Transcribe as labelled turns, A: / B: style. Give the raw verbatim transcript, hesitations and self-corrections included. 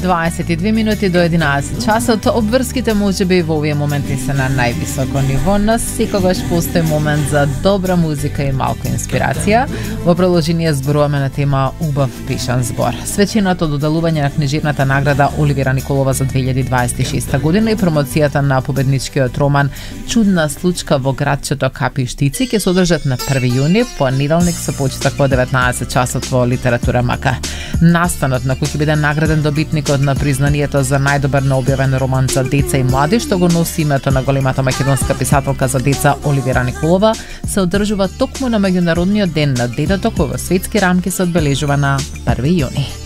A: дваесет и две минути до единаесет часот. Обврските можеби во овие моменти се на највисоко ниво, но секогаш постои момент за добра музика и малку инспирација. Во продолжение зборуваме на тема убав пишан збор. Свеченото доделување на книжевната награда Оливера Николова за две илјади дваесет и шеста година и промоцијата на победничкиот роман Чудна случка во градчето Капи Штици ќе се одржат на први јуни, понеделник со почеток во деветнаесет часот во Литература Мака. Настанот на кој ќе биде награден добитникот на признанието за најдобар необјавен роман за деца и млади, што го носи името на големата македонска писателка за деца Оливера Николова, се одржува токму на меѓународниот ден на детето, кој во светски рамки се одбележува на први јуни.